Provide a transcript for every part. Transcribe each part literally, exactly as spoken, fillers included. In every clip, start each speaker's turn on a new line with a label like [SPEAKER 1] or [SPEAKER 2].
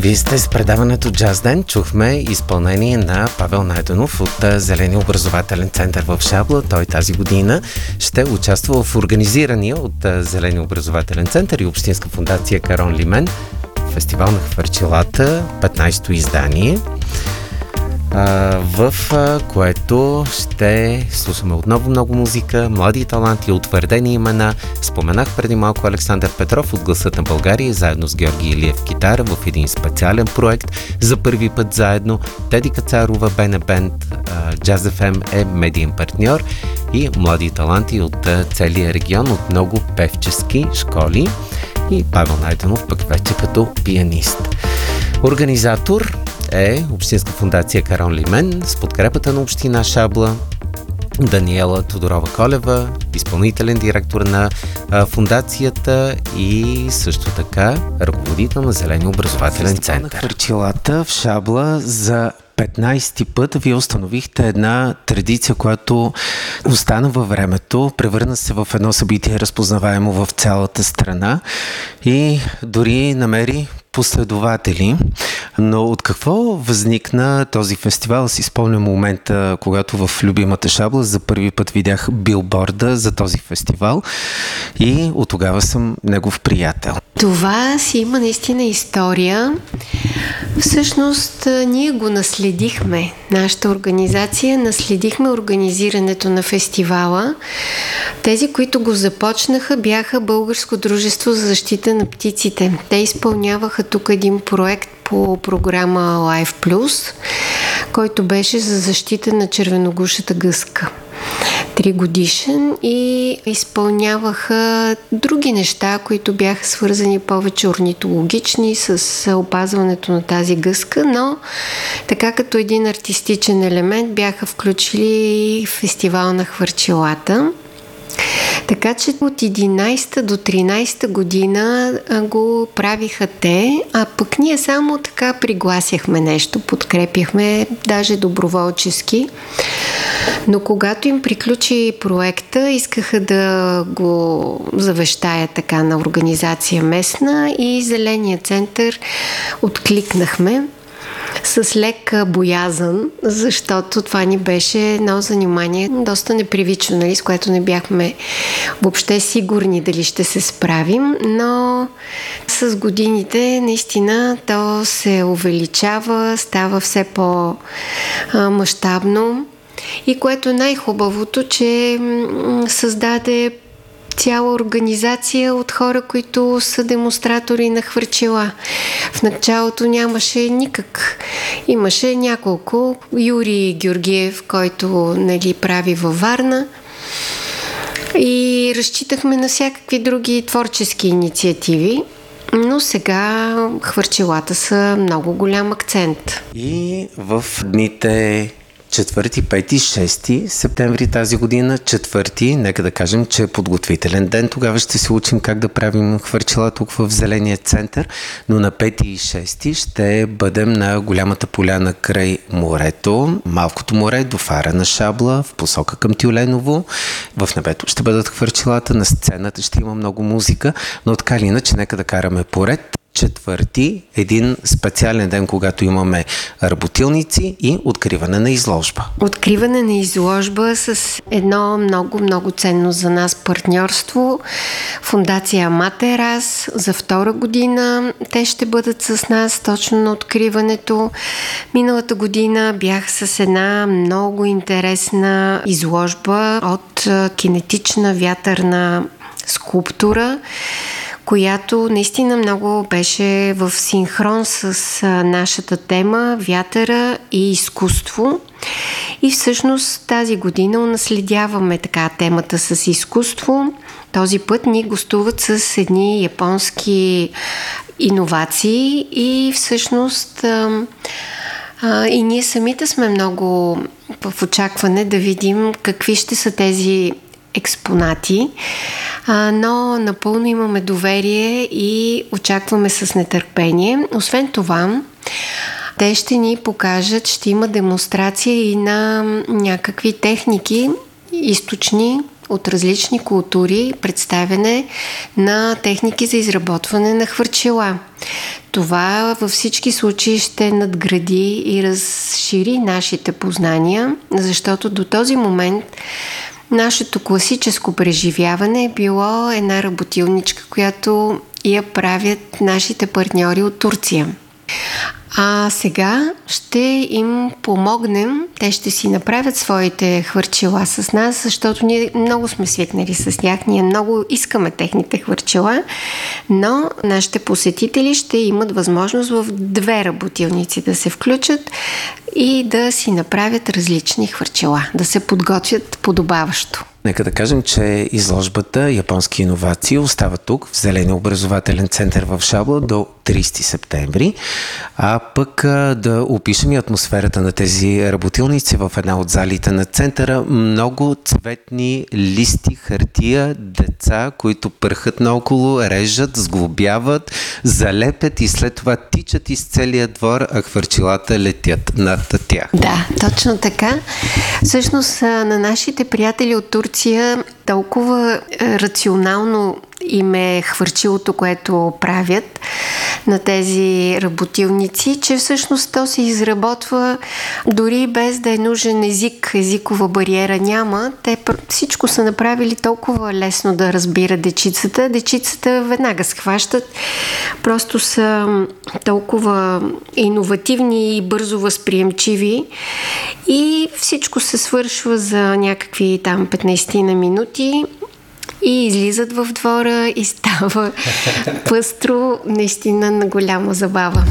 [SPEAKER 1] Вие сте с предаването Джаз Ден. Чухме изпълнение на Павел Найденов от Зеления образователен център в Шабла. Той тази година ще участва в организирания от Зеления образователен център и Общинска фондация Карон Лимен фестивал на хвърчелата, петнайсето издание, в което ще слушаме отново много музика, млади таланти, утвърдени имена. Споменах преди малко Александър Петров от Гласът на България, заедно с Георги Илиев китара в един специален проект. За първи път заедно Теди Кацарова, Бене Бенд, Джаз Еф Ем е медиен партньор и млади таланти от целия регион, от много певчески школи, и Павел Найденов пък вече като пианист. Организатор е Общинска фондация Карон Лимен с подкрепата на община Шабла. Даниела Тодорова-Колева, изпълнителен директор на а, фондацията и също така ръководител на Зеления образователен център. На хвърчилата в Шабла за петнайсети път вие установихте една традиция, която остана във времето, превърна се в едно събитие разпознаваемо в цялата страна и дори намери последователи. Но от какво възникна този фестивал? Си спомням момента, когато в любимата Шабла за първи път видях билборда за този фестивал и от тогава съм негов приятел.
[SPEAKER 2] Това си има наистина история. Всъщност ние го наследихме. Нашата организация наследихме организирането на фестивала. Тези, които го започнаха, бяха Българско дружество за защита на птиците. Те изпълняваха тук един проект по програма Life Plus, който беше за защита на червеногушата гъска. Тригодишен, и изпълняваха други неща, които бяха свързани повече орнитологични с опазването на тази гъска, но така като един артистичен елемент бяха включили фестивал на хвърчелата. Така че от единайсета до тринайсета година го правиха те, а пък ние само така пригласяхме нещо, подкрепяхме, даже доброволчески. Но когато им приключи проекта, искаха да го завещая така на организация местна и Зеления център откликнахме с лека боязън, защото това ни беше едно занимание доста непривично, нали, с което не бяхме въобще сигурни дали ще се справим, но с годините наистина то се увеличава, става все по-мащабно и което е най-хубавото, че създаде цяла организация от хора, които са демонстратори на хвърчела. В началото нямаше никак. Имаше няколко. Юрий Георгиев, който, нали, прави във Варна. И разчитахме на всякакви други творчески инициативи. Но сега хвърчелата са много голям акцент.
[SPEAKER 1] И в дните четвърти, пети, шести септември тази година, четвърти, нека да кажем, че е подготвителен ден. Тогава ще се учим как да правим хвърчела тук в Зеления център, но на пети и шести ще бъдем на голямата поляна край морето, Малкото море, до фара на Шабла, в посока към Тюленово. В небето ще бъдат хвърчелата, на сцената ще има много музика, но така или иначе, нека да караме поред. Четвърти, един специален ден, когато имаме работилници и откриване на изложба.
[SPEAKER 2] Откриване на изложба с едно много-много ценно за нас партньорство. Фондация Аматерас за втора година. Те ще бъдат с нас точно на откриването. Миналата година бях с една много интересна изложба от кинетична вятърна скулптура, която наистина много беше в синхрон с а, нашата тема вятъра и изкуство. И всъщност тази година унаследяваме така темата с изкуство. Този път ни гостуват с едни японски иновации и всъщност а, а, и ние самите сме много в очакване да видим какви ще са тези експонати, а, но напълно имаме доверие и очакваме с нетърпение. Освен това, те ще ни покажат, ще има демонстрация и на някакви техники източни от различни култури, представяне на техники за изработване на хвърчела. това във всички случаи ще надгради и разшири нашите познания, защото до този момент нашето класическо преживяване е било една работилничка, която я правят нашите партньори от Турция. А сега ще им помогнем, те ще си направят своите хвърчила с нас, защото ние много сме свикнали с тях, ние много искаме техните хвърчила, но нашите посетители ще имат възможност в две работилници да се включат и да си направят различни хвърчила, да се подготвят подобаващо.
[SPEAKER 1] Нека да кажем, че изложбата Японски иновации остава тук, в Зеления образователен център в Шабла до тридесети септември, а пък да опишем и атмосферата на тези работилници в една от залите на центъра. Много цветни листи, хартия, деца, които пърхат наоколо, режат, сглобяват, залепят и след това тичат из целия двор, а хвърчилата летят над тях.
[SPEAKER 2] Да, точно така. Всъщност на нашите приятели от Турция толкова рационално им е хвърчилото, което правят на тези работилници, че всъщност то се изработва дори без да е нужен език, езикова бариера няма. Те всичко са направили толкова лесно да разбира дечицата. Дечицата веднага схващат. Просто са толкова иновативни и бързо възприемчиви и всичко се свършва за някакви там петнайсет на минути. И излизат в двора и става пъстро, наистина на голяма забава.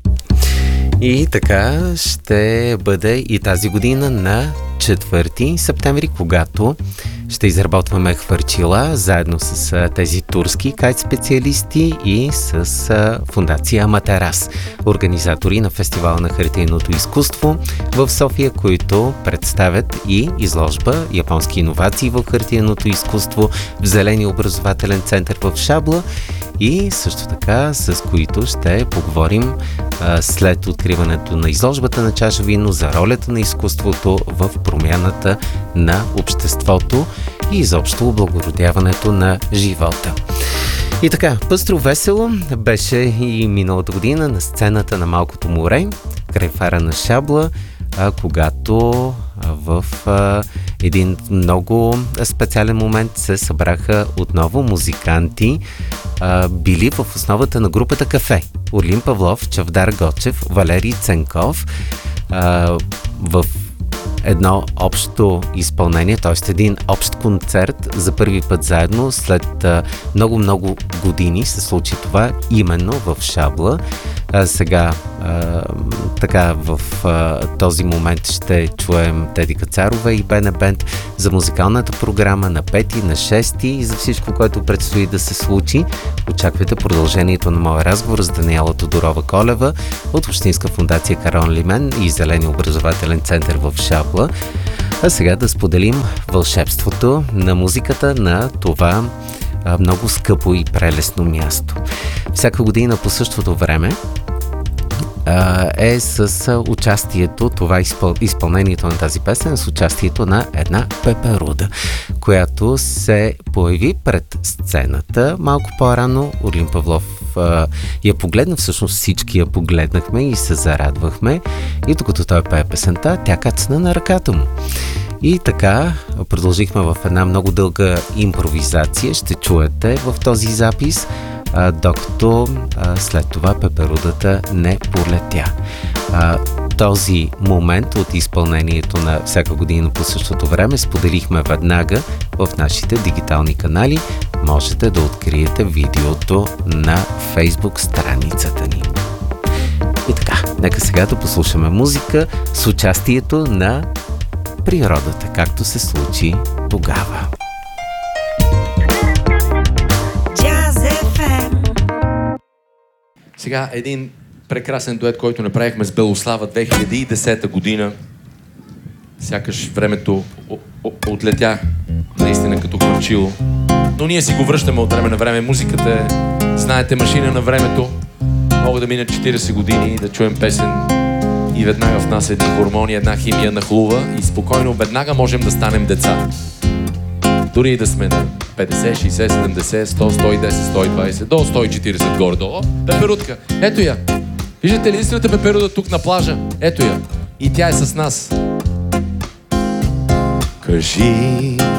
[SPEAKER 1] И така ще бъде и тази година на четвърти септември, когато ще изработваме хвърчила заедно с тези турски кайт-специалисти и с фондация Аматерас, организатори на фестивала на хартийното изкуство в София, които представят и изложба Японски иновации в хартийното изкуство в Зеления образователен център в Шабла и също така с които ще поговорим а, след откриването на изложбата на чаша вино за ролята на изкуството в промяната на обществото и изобщо облагородяването на живота. И така, пъстро весело беше и миналата година на сцената на Малкото море, край фара на Шабла, а, когато а, в а, един много специален момент се събраха отново музиканти, а, били в основата на групата Кафе. Орлин Павлов, Чавдар Гочев, Валерий Ценков а, в едно общо изпълнение, т.е. един общ концерт за първи път заедно след много-много години се случи това именно в Шабла. А, сега а, така в а, този момент ще чуем Теди Кацарова и Бене Бенд за музикалната програма на пети, на шести и за всичко, което предстои да се случи. Очаквайте продължението на моя разговор с Даниела Тодорова-Колева от Общинска фондация Карон Лимен и Зеления образователен център в Шабла. А сега да споделим вълшебството на музиката на това а, много скъпо и прелесно място. Всяка година по същото време а, е с участието, това изпъл... изпълнението на тази песен с участието на една пеперуда, която се появи пред сцената малко по-рано. Орлин Павлов а, я погледна, всъщност всички я погледнахме и се зарадвахме и докато той пее песента, тя кацна на ръката му. И така продължихме в една много дълга импровизация, ще чуете в този запис, а, докато а, след това пеперудата не полетя. А, този момент от изпълнението на всяка година по същото време споделихме веднага в нашите дигитални канали. Можете да откриете видеото на Фейсбук страницата ни. И така, нека сега да послушаме музика с участието на природата, както се случи тогава.
[SPEAKER 3] Сега един прекрасен дует, който направихме с Белослава две хиляди и десета година. Сякаш времето отлетя наистина като хвърчило. Но ние си го връщаме от време на време. Музиката е, знаете, машина на времето. Мога да минат четирийсет години и да чуем песен и веднага в нас една хормония, една химия нахлува и спокойно веднага можем да станем деца. Дори и да сме на петдесет, шейсет, седемдесет, сто, сто и десет, сто и двадесет, до сто и четиридесет горе-долу. Пеперутка. Ето я. Виждате ли единствената пеперуда тук на плажа? Ето я. И тя е с нас. Кажи